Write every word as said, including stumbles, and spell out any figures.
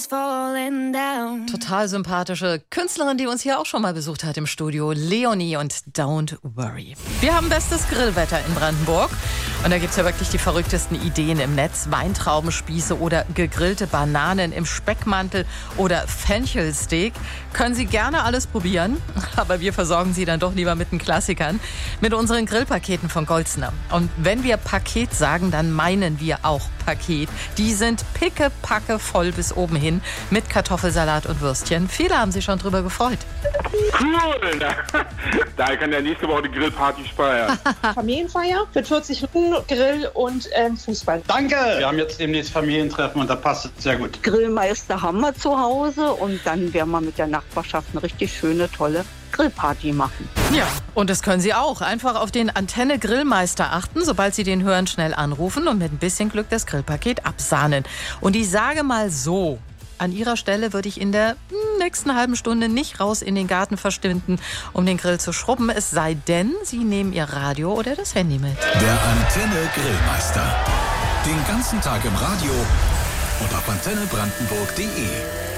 Total sympathische Künstlerin, die uns hier auch schon mal besucht hat im Studio, Leonie und Don't Worry. Wir haben bestes Grillwetter in Brandenburg und da gibt es ja wirklich die verrücktesten Ideen im Netz. Weintraubenspieße oder gegrillte Bananen im Speckmantel oder Fenchelsteak. Können Sie gerne alles probieren, aber wir versorgen Sie dann doch lieber mit den Klassikern, mit unseren Grillpaketen von Goldsner. Und wenn wir Paket sagen, dann meinen wir auch Paket. Die sind pickepacke voll bis oben hin mit Kartoffelsalat und Würstchen. Viele haben sich schon drüber gefreut. Cool! Da kann der nächste Woche die Grillparty feiern. Familienfeier mit vierzig Minuten Grill und ähm, Fußball. Danke! Wir haben jetzt demnächst Familientreffen und da passt es sehr gut. Grillmeister haben wir zu Hause und dann werden wir mit der Nachbarschaft eine richtig schöne, tolle Grillparty machen. Ja, und das können Sie auch. Einfach auf den Antenne-Grillmeister achten, sobald Sie den hören, schnell anrufen und mit ein bisschen Glück das Grillpaket absahnen. Und ich sage mal so, an Ihrer Stelle würde ich in der nächsten halben Stunde nicht raus in den Garten verschwinden, um den Grill zu schrubben. Es sei denn, Sie nehmen Ihr Radio oder das Handy mit. Der Antenne-Grillmeister. Den ganzen Tag im Radio und auf antenne brandenburg punkt de.